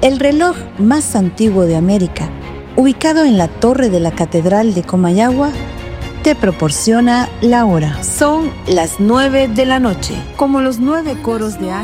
El reloj más antiguo de América, ubicado en la torre de la Catedral de Comayagua, te proporciona la hora. Son las 9 de la noche. Como los 9 coros de